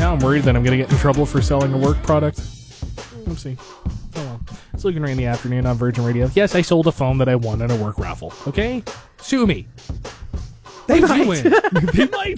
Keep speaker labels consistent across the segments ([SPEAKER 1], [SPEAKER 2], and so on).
[SPEAKER 1] Now I'm worried that I'm going to get in trouble for selling a work product. Oopsie. Oh well. It's Luke and Ray in the afternoon on Virgin Radio. Yes, I sold a phone that I won in a work raffle. Okay? Sue me.
[SPEAKER 2] They
[SPEAKER 1] What did
[SPEAKER 2] might.
[SPEAKER 1] you win? They might.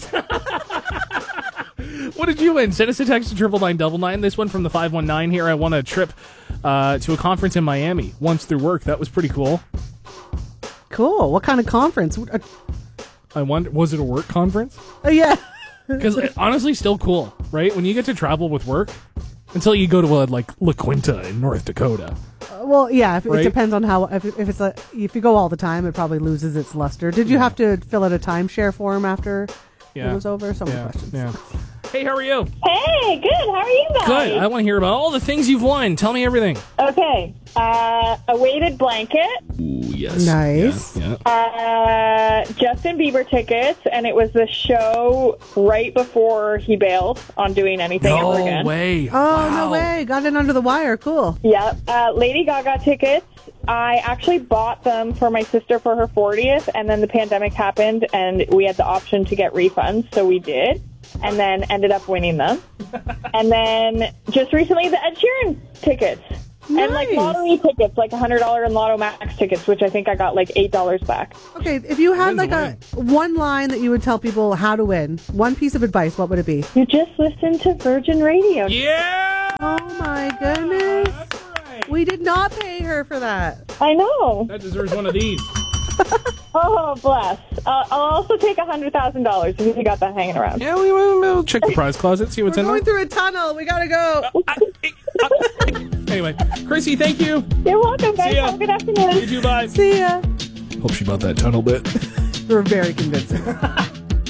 [SPEAKER 1] What did you win? Send us a text to 99999. This one from the 519 here. I won a trip to a conference in Miami once through work. That was pretty cool.
[SPEAKER 2] Cool. What kind of conference?
[SPEAKER 1] I wonder, was it a work conference?
[SPEAKER 2] Yeah.
[SPEAKER 1] Because honestly, still cool, right? When you get to travel with work, until you go to like La Quinta in North Dakota.
[SPEAKER 2] Well, yeah.
[SPEAKER 1] Right?
[SPEAKER 2] It depends on how. If you go all the time, it probably loses its luster. Did you have to fill out a timeshare form after it was over? So many questions.
[SPEAKER 1] Yeah. Hey, how are you?
[SPEAKER 3] Hey, good. How are you guys?
[SPEAKER 1] Good. I want to hear about all the things you've won. Tell me everything.
[SPEAKER 3] Okay. A weighted blanket.
[SPEAKER 1] Ooh, yes.
[SPEAKER 2] Nice.
[SPEAKER 1] Yeah.
[SPEAKER 3] Justin Bieber tickets, and it was the show right before he bailed on doing anything ever again.
[SPEAKER 1] No way.
[SPEAKER 2] Oh,
[SPEAKER 1] Wow.
[SPEAKER 2] no way. Got in under the wire. Cool.
[SPEAKER 3] Yep. Lady Gaga tickets. I actually bought them for my sister for her 40th, and then the pandemic happened, and we had the option to get refunds, so we did, and then ended up winning them. And then just recently, the Ed Sheeran tickets. And like
[SPEAKER 2] Nice.
[SPEAKER 3] lottery tickets, like $100 in Lotto Max tickets, which I think I got like $8 back.
[SPEAKER 2] Okay, if you had
[SPEAKER 1] Win's
[SPEAKER 2] like
[SPEAKER 1] a
[SPEAKER 2] one line that you would tell people how to win, one piece of advice, what would it be?
[SPEAKER 3] You just listened to Virgin Radio.
[SPEAKER 1] Yeah.
[SPEAKER 2] Oh my goodness.
[SPEAKER 1] That's right.
[SPEAKER 2] We did not pay her for that.
[SPEAKER 3] I know.
[SPEAKER 1] That deserves one of these.
[SPEAKER 3] Oh, bless. I'll also take $100,000 if you got that hanging around.
[SPEAKER 1] Yeah, we'll check the prize closet, see what's
[SPEAKER 2] We're
[SPEAKER 1] in
[SPEAKER 2] going
[SPEAKER 1] there.
[SPEAKER 2] through a tunnel. We gotta go.
[SPEAKER 1] Anyway, Chrissy, thank you.
[SPEAKER 3] You're welcome, guys.
[SPEAKER 1] See ya.
[SPEAKER 3] Have a good afternoon.
[SPEAKER 1] You too, bye.
[SPEAKER 2] See ya.
[SPEAKER 1] Hope she bought that tunnel bit.
[SPEAKER 2] We're very convincing.